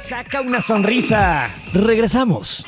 Saca una sonrisa. Regresamos.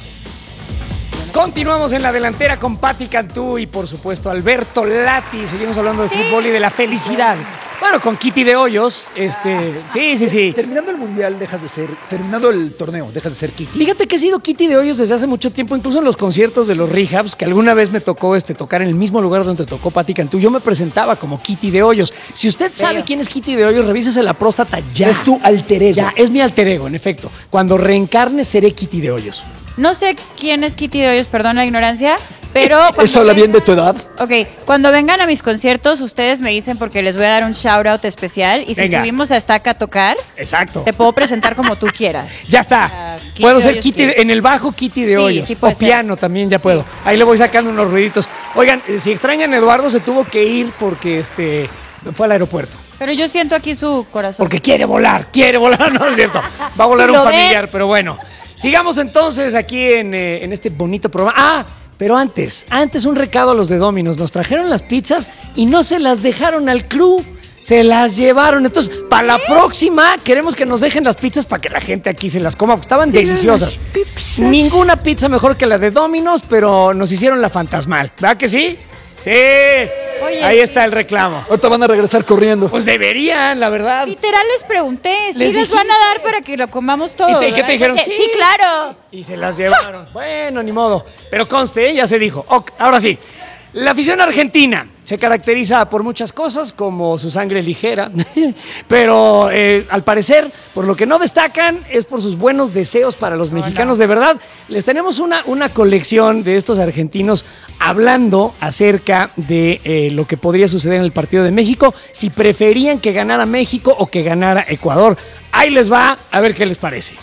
Continuamos en la delantera con Pati Cantú y por supuesto Alberto Lati. Seguimos hablando de fútbol y de la felicidad. Bueno, con Kitty de Hoyos, sí. Terminando el mundial terminando el torneo, dejas de ser Kitty. Fíjate que he sido Kitty de Hoyos desde hace mucho tiempo, incluso en los conciertos de los Rehabs, que alguna vez me tocó tocar en el mismo lugar donde tocó Pati Cantú. Yo me presentaba como Kitty de Hoyos. Si usted sabe quién es Kitty de Hoyos, revísese la próstata ya. Es tu alter ego. Ya, es mi alter ego, en efecto. Cuando reencarne seré Kitty de Hoyos. No sé quién es Kitty de Hoyos, perdón la ignorancia, pero... ¿Esto habla bien de tu edad? Ok, cuando vengan a mis conciertos, ustedes me dicen porque les voy a dar un shout out especial y si subimos a Estaca a tocar, exacto, te puedo presentar como tú quieras. Ya está. Puedo ser Kitty, en el bajo Kitty de Hoyos. Sí, o piano también ya puedo. Ahí le voy sacando unos ruiditos. Oigan, si extrañan a Eduardo, se tuvo que ir porque fue al aeropuerto. Pero yo siento aquí su corazón. Porque quiere volar, no es cierto. Va a volar un familiar, pero bueno. Sigamos entonces aquí en este bonito programa. Pero antes un recado a los de Domino's. Nos trajeron las pizzas y no se las dejaron al crew. Se las llevaron. Entonces, para la próxima, queremos que nos dejen las pizzas para que la gente aquí se las coma, porque estaban deliciosas. Ninguna pizza mejor que la de Domino's, pero nos hicieron la fantasmal. ¿Verdad que sí? Sí. Oye, ahí está el reclamo. Ahorita van a regresar corriendo. Pues deberían, la verdad. Literal les pregunté, ¿sí les van a dar para que lo comamos todo? ¿Y qué te dijeron? Sí, claro. Y se las llevaron. Bueno, ni modo. Pero conste, ya se dijo. Ahora sí. La afición argentina se caracteriza por muchas cosas, como su sangre ligera, pero al parecer, por lo que no destacan, es por sus buenos deseos para los mexicanos. De verdad, les tenemos una colección de estos argentinos hablando acerca de lo que podría suceder en el partido de México, si preferían que ganara México o que ganara Ecuador. Ahí les va, a ver qué les parece.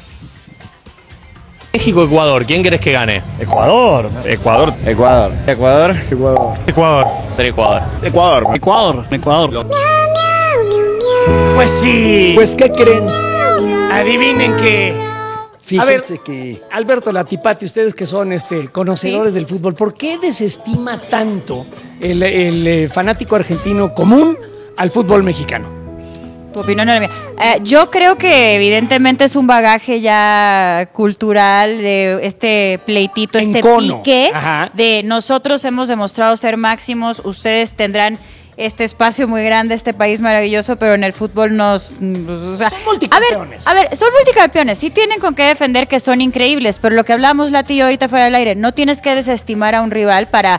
México-Ecuador, ¿quién crees que gane? Ecuador. Ecuador. Ecuador. Ecuador. Ecuador. Ecuador. Ecuador. Ecuador. Ecuador. Ecuador. Pues sí. Pues, ¿qué creen? Adivinen que... Fíjense que... Alberto Latipati, ustedes que son conocedores del fútbol, ¿por qué desestima tanto el fanático argentino común al fútbol mexicano? Tu opinión es la mía. Yo creo que evidentemente es un bagaje ya cultural de este pleitito, pique, de nosotros hemos demostrado ser máximos, ustedes tendrán este espacio muy grande, este país maravilloso, pero en el fútbol son multicampeones. A ver, son multicampeones, sí tienen con qué defender que son increíbles, pero lo que hablamos Lati y yo ahorita fuera del aire, no tienes que desestimar a un rival para...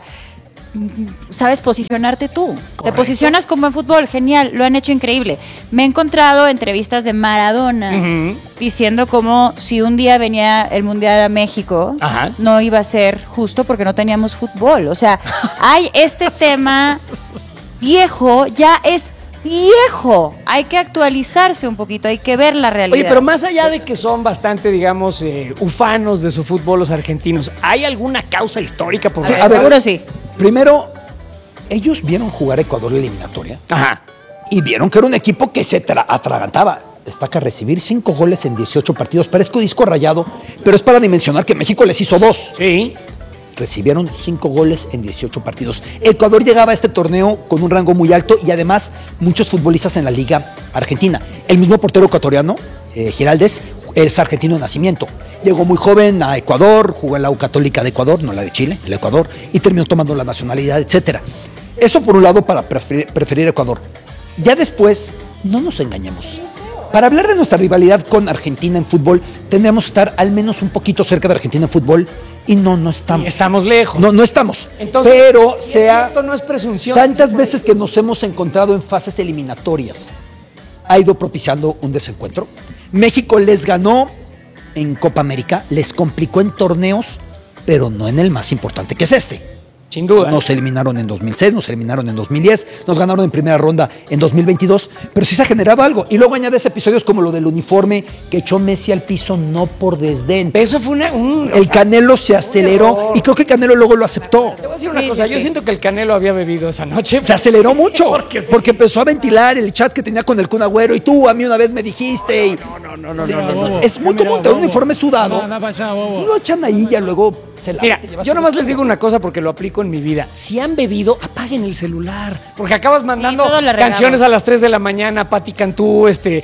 sabes posicionarte tú. Correcto. Te posicionas como en fútbol, genial, lo han hecho increíble. Me he encontrado entrevistas de Maradona diciendo como si un día venía el Mundial a México, no iba a ser justo porque no teníamos fútbol. O sea, hay este tema viejo, ya es viejo. Hay que actualizarse un poquito, hay que ver la realidad. Oye, pero más allá de que son bastante, digamos, ufanos de su fútbol los argentinos, ¿hay alguna causa histórica por ahí? Seguro sí. Primero, ellos vieron jugar a Ecuador la eliminatoria. Y vieron que era un equipo que se atragantaba. Destaca recibir 5 goles en 18 partidos. Parezco disco rayado, pero es para dimensionar que México les hizo 2. Sí. Recibieron 5 goles en 18 partidos. Ecuador llegaba a este torneo con un rango muy alto y además muchos futbolistas en la Liga Argentina. El mismo portero ecuatoriano, Giraldez, es argentino de nacimiento. Llegó muy joven a Ecuador, jugó en la U Católica de Ecuador, no la de Chile, el Ecuador, y terminó tomando la nacionalidad, etcétera. Eso por un lado para preferir Ecuador. Ya después, no nos engañemos. Para hablar de nuestra rivalidad con Argentina en fútbol, tendríamos que estar al menos un poquito cerca de Argentina en fútbol y no estamos. Y estamos lejos. No estamos. Entonces, pero si es cierto, no es presunción. Tantas veces que nos hemos encontrado en fases eliminatorias, ha ido propiciando un desencuentro. México les ganó en Copa América, les complicó en torneos, pero no en el más importante que es este. Sin duda. Nos eliminaron en 2006, nos eliminaron en 2010, nos ganaron en primera ronda en 2022, pero sí se ha generado algo. Y luego añades episodios como lo del uniforme que echó Messi al piso no por desdén. Eso fue el Canelo se aceleró y creo que Canelo luego lo aceptó. Te voy a decir una cosa, yo siento que el Canelo había bebido esa noche. Se aceleró mucho, porque empezó a ventilar el chat que tenía con el Kun Agüero y tú a mí una vez me dijiste. No. Es muy común traer un uniforme sudado y lo echan ahí ya luego... Mira, yo nomás les digo una cosa porque lo aplico en mi vida. Si han bebido, apaguen el celular. Porque acabas mandando canciones a las 3 de la mañana, Pati Cantú,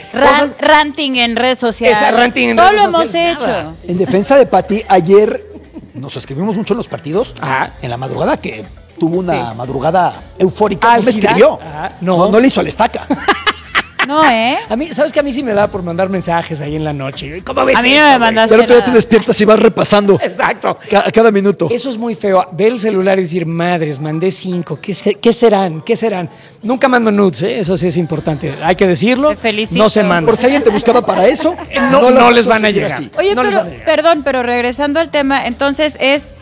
ranting en redes sociales. Todo lo hemos hecho. Nada. En defensa de Pati, ayer nos escribimos mucho en los partidos. En la madrugada, que tuvo una madrugada eufórica. No me escribió. No le hizo a la estaca. No, A mí, ¿sabes que a mí sí me da por mandar mensajes ahí en la noche? ¿Cómo ves? A mí no me mandaste. Pero tú ya te despiertas y vas repasando. Exacto. Cada minuto. Eso es muy feo. Ver el celular y decir, madres, mandé 5. ¿Qué serán? ¿Qué serán? Nunca mando nudes, Eso sí es importante. Hay que decirlo. Te felicito. No se manda. Por si alguien te buscaba para eso, no les van a llegar. Así. Oye, perdón, pero regresando al tema, entonces es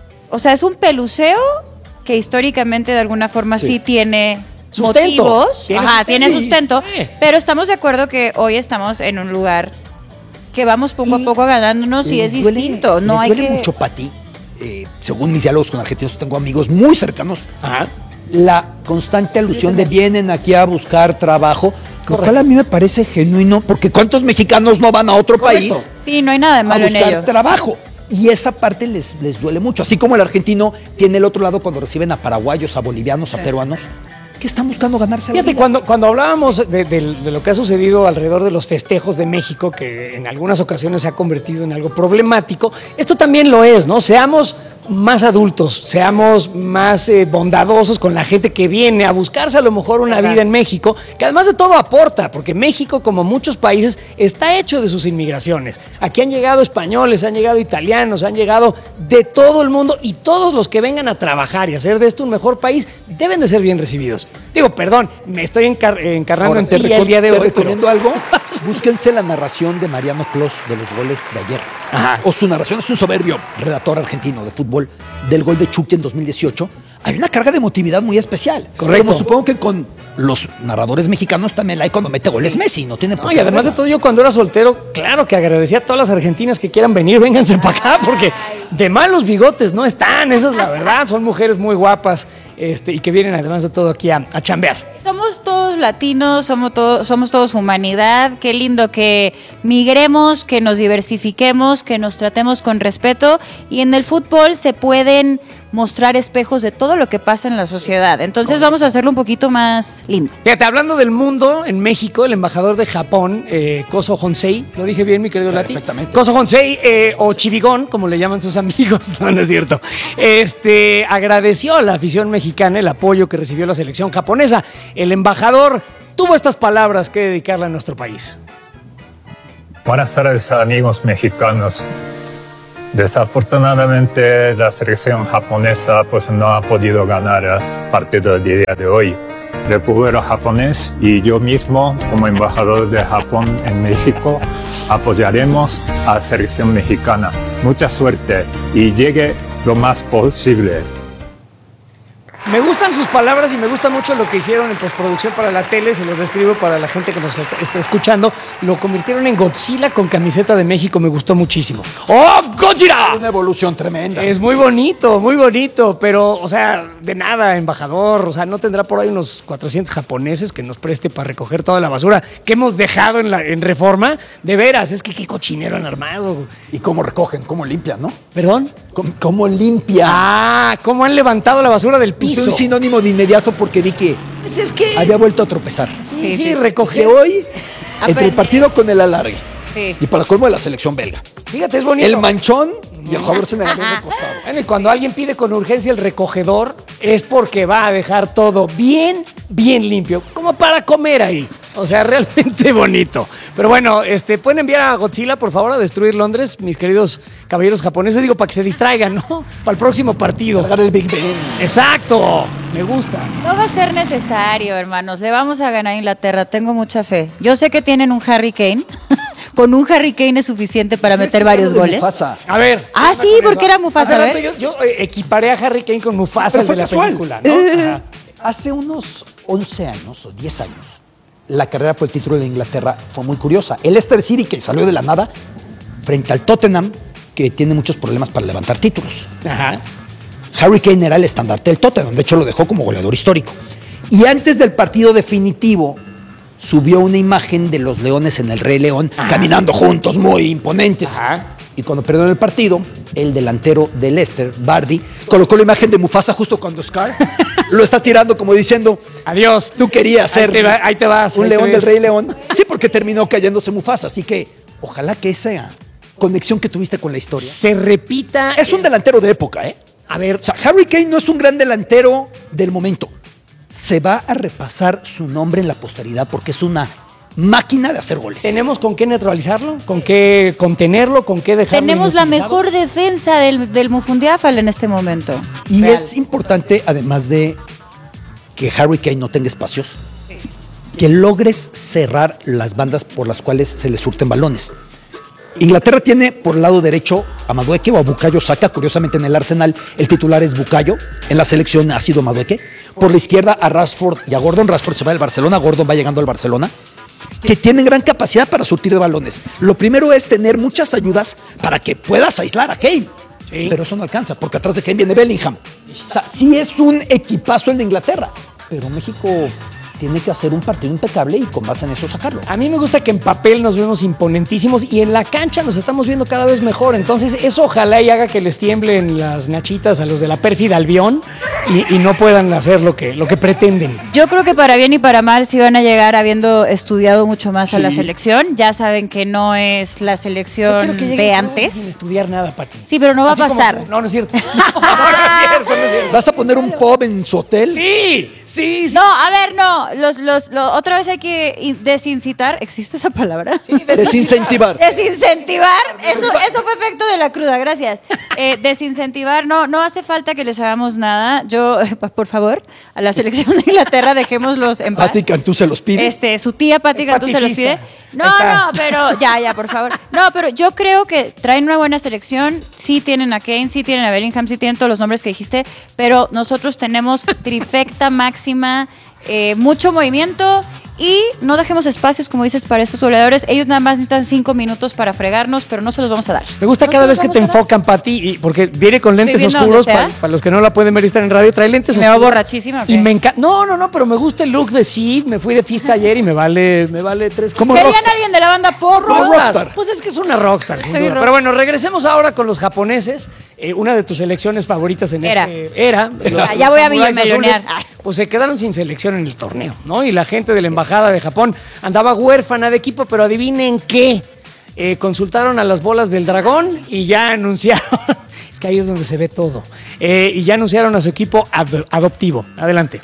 un peluceo que históricamente de alguna forma sí tiene sustento. Motivos. Tiene sustento. Pero estamos de acuerdo que hoy estamos en un lugar que vamos poco a poco ganándonos y es distinto. No hay duele mucho, Pati. Según mis diálogos con argentinos, tengo amigos muy cercanos. La constante alusión de vienen aquí a buscar trabajo, lo cual a mí me parece genuino, porque ¿cuántos mexicanos no van a otro país? Sí, no hay nada de malo en ello. A buscar trabajo. Y esa parte les duele mucho. Así como el argentino tiene el otro lado cuando reciben a paraguayos, a bolivianos, a peruanos, que están buscando ganarse la vida. Cuando hablábamos de lo que ha sucedido alrededor de los festejos de México, que en algunas ocasiones se ha convertido en algo problemático, esto también lo es, ¿no? Seamos más adultos, seamos más bondadosos con la gente que viene a buscarse a lo mejor una vida en México, que además de todo aporta, porque México, como muchos países, está hecho de sus inmigraciones. Aquí han llegado españoles, han llegado italianos, han llegado de todo el mundo, y todos los que vengan a trabajar y hacer de esto un mejor país deben de ser bien recibidos. Digo, perdón, me estoy encarnando en ti el día de hoy. Te recomiendo algo. Búsquense la narración de Mariano Clos de los goles de ayer. O su narración, es un soberbio redactor argentino de fútbol del gol de Chucky en 2018. Hay una carga de emotividad muy especial. Correcto. Como supongo que con los narradores mexicanos también la hay cuando mete goles Messi. No tiene por qué. Y además de todo, yo cuando era soltero, claro que agradecía a todas las argentinas que quieran venir, vénganse para acá, porque de malos bigotes no están, esa es la verdad. Son mujeres muy guapas y que vienen además de todo aquí a chambear. Somos todos latinos, somos todos humanidad. Qué lindo que migremos, que nos diversifiquemos, que nos tratemos con respeto, y en el fútbol se pueden mostrar espejos de todo lo que pasa en la sociedad. Entonces vamos a hacerlo un poquito más lindo. Fíjate, hablando del mundo, en México, el embajador de Japón, Kozo Honsei, ¿lo dije bien, mi querido Lati? Perfectamente. Kozo Honsei, o Chivigón, como le llaman sus amigos, no es cierto, agradeció a la afición mexicana el apoyo que recibió la selección japonesa. El embajador tuvo estas palabras que dedicarle a nuestro país. Buenas tardes, amigos mexicanos. Desafortunadamente, la selección japonesa no ha podido ganar el partido del día de hoy. El pueblo japonés y yo mismo, como embajador de Japón en México, apoyaremos a la selección mexicana. Mucha suerte y llegue lo más posible. Me gustan sus palabras y me gusta mucho lo que hicieron en postproducción para la tele. Se los describo para la gente que nos está escuchando. Lo convirtieron en Godzilla con camiseta de México. Me gustó muchísimo. ¡Oh, Godzilla! Una evolución tremenda. Es muy bonito, pero, o sea, de nada, embajador. O sea, ¿no tendrá por ahí unos 400 japoneses que nos preste para recoger toda la basura que hemos dejado en Reforma? De veras, es que qué cochinero han armado. Y cómo recogen, cómo limpian, ¿no? ¿Perdón? ¿Cómo limpian? Cómo han levantado la basura del piso. Es un sinónimo de inmediato porque vi que había vuelto a tropezar. Sí, recoger. Que hoy, entre el partido con el alargue y para colmo de la selección belga. Fíjate, es bonito. El manchón y el jugador se me había recostado. Bueno, y cuando alguien pide con urgencia el recogedor, es porque va a dejar todo bien limpio, como para comer ahí. O sea, realmente bonito. Pero bueno, pueden enviar a Godzilla, por favor, a destruir Londres, mis queridos caballeros japoneses. Digo, para que se distraigan, ¿no? Para el próximo partido. Cargar el Big Ben. Exacto. Me gusta. No va a ser necesario, hermanos. Le vamos a ganar a Inglaterra. Tengo mucha fe. Yo sé que tienen un Harry Kane. Con un Harry Kane es suficiente para meter varios goles. Mufasa. A ver. Sí, porque era Mufasa. A ver. Yo equiparé a Harry Kane con Mufasa de la película, ¿no? Hace unos 11 años o 10 años, la carrera por el título de Inglaterra fue muy curiosa. El Leicester City, que salió de la nada, frente al Tottenham, que tiene muchos problemas para levantar títulos. Harry Kane era el estandarte del Tottenham, de hecho lo dejó como goleador histórico. Y antes del partido definitivo, subió una imagen de los leones en el Rey León, caminando juntos, muy imponentes. Y cuando perdieron el partido, el delantero de Leicester, Vardy, colocó la imagen de Mufasa justo cuando Scar lo está tirando como diciendo, adiós, tú querías ser ahí te vas, un león del Rey León. Sí, porque terminó cayéndose Mufasa. Así que ojalá que esa conexión que tuviste con la historia se repita. Es un delantero de época, ¿eh? A ver, o sea, Harry Kane no es un gran delantero del momento. Se va a repasar su nombre en la posteridad porque es una máquina de hacer goles. ¿Tenemos con qué neutralizarlo? ¿Con qué contenerlo? ¿Con qué dejarlo? Tenemos la mejor defensa del Mufundiáfal en este momento. Y real. Es importante, además de que Harry Kane no tenga espacios, que logres cerrar las bandas por las cuales se le surten balones. Inglaterra tiene por el lado derecho a Madueke o a Bukayo Saka. Curiosamente en el Arsenal el titular es Bukayo. En la selección ha sido Madueke. Por la izquierda a Rashford y a Gordon. Rashford se va del Barcelona, Gordon va llegando al Barcelona. Que tienen gran capacidad para surtir de balones. Lo primero es tener muchas ayudas para que puedas aislar a Kane. Sí. Pero eso no alcanza, porque atrás de Kane viene Bellingham. O sea, sí es un equipazo el de Inglaterra, pero México tiene que hacer un partido impecable y con base en eso sacarlo. A mí me gusta que en papel nos vemos imponentísimos y en la cancha nos estamos viendo cada vez mejor. Entonces eso ojalá y haga que les tiemblen las nachitas a los de la pérfida Albión y no puedan hacer lo que pretenden. Yo creo que para bien y para mal sí van a llegar habiendo estudiado mucho más a la selección. Ya saben que no es la selección de antes. Sin estudiar nada, Pati. Sí, pero no va a pasar. No es cierto. No es cierto. ¿Vas a poner un pub en su hotel? Sí. No, a ver, no. Otra vez hay que desincitar. ¿Existe esa palabra? Sí, desincentivar. Desincentivar. Eso fue efecto de la cruda, gracias. Desincentivar. No hace falta que les hagamos nada. Yo, por favor, a la selección de Inglaterra dejémoslos en paz. Pati Cantú se los pide. Su tía Pati Cantú se los pide. No, pero ya, por favor. No, pero yo creo que traen una buena selección. Sí tienen a Kane, sí tienen a Bellingham, sí tienen todos los nombres que dijiste, pero nosotros tenemos trifecta máxima, mucho movimiento y no dejemos espacios, como dices, para estos goleadores. Ellos nada más necesitan 5 minutos para fregarnos, pero no se los vamos a dar. Me gusta cada vez que te enfocan, Pati, porque viene con lentes oscuros. Para los que no la pueden ver y están en radio, trae lentes oscuros. Me va borrachísima. Y me encanta. No, pero me gusta el look de sí. Me fui de fiesta ayer y me vale 3. ¿Querían a alguien de la banda porro? Rockstar. Pues es que es una rockstar, sin duda. Pero bueno, regresemos ahora con los japoneses. Una de tus selecciones favoritas en era. Ya voy a millonear. Pues se quedaron sin selección en el torneo, ¿no? Y la gente de la embajada de Japón andaba huérfana de equipo, pero adivinen qué. Consultaron a las bolas del dragón y ya anunciaron. Es que ahí es donde se ve todo. Y ya anunciaron a su equipo adoptivo. Adelante.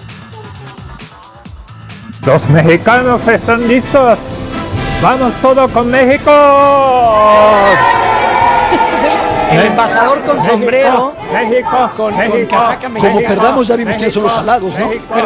Los mexicanos están listos. ¡Vamos todo con México! El embajador con sombrero, México, con casaca mexicana. Como perdamos, ya vimos quiénes son los alados, ¿no?